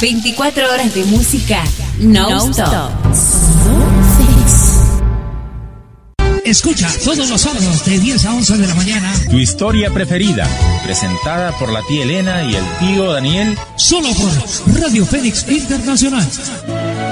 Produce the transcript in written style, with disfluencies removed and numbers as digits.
24 horas de música no-stop. Escucha todos los sábados de 10 a 11 de la mañana Tu historia preferida, presentada por la tía Elena y el tío Daniel, solo por Radio Fénix Internacional.